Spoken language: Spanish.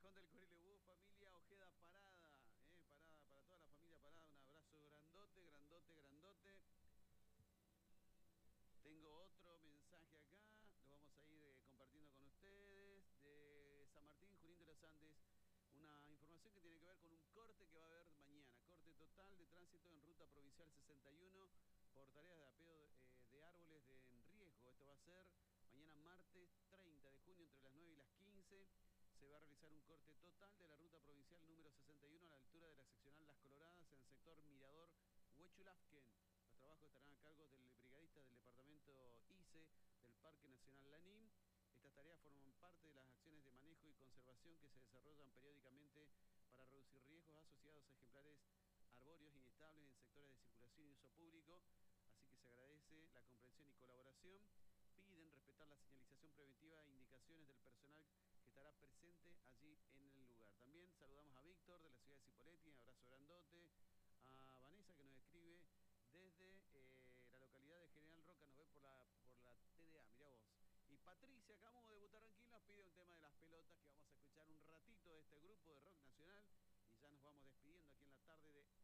fan del Corilebú, familia Ojeda Parada, Parada para toda la familia Parada, un abrazo grandote, grandote, grandote. Tengo otro mensaje acá, lo vamos a ir compartiendo con ustedes, de San Martín, Junín de los Andes. Una información que tiene que ver con un corte que va a haber mañana. Corte total de tránsito en ruta provincial 61 por tareas de apeo de árboles en riesgo. Esto va a ser mañana martes 30 de junio entre las 9 y las 15. Se va a realizar un corte total de la ruta provincial número 61 a la altura de la seccional Las Coloradas en el sector Mirador Huechulafken. Los trabajos estarán a cargo del brigadista del departamento ICE del Parque Nacional Lanín. Estas tareas forman parte de las acciones de manejo y conservación que se desarrollan periódicamente para reducir riesgos asociados a ejemplares arbóreos inestables en sectores de circulación y uso público. Así que se agradece la comprensión y colaboración. Piden respetar la señalización preventiva e indicaciones del personal que estará presente allí en el lugar. También saludamos a Víctor de la ciudad de Cipolletti, un abrazo grandote. A Vanessa que nos escribe desde la localidad de General Roca, nos ve por la TDA, mirá vos. Y Patricia, acabamos de debutar aquí, nos pide un tema de las pelotas que vamos a escuchar un ratito de este grupo de rock nacional y ya nos vamos despidiendo aquí en la tarde de